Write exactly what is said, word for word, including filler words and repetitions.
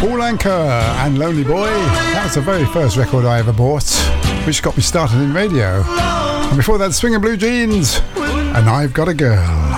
Paul Anka and Lonely Boy. That was the very first record I ever bought, which got me started in radio. And before that, Swingin' Blue Jeans and I've Got a Girl.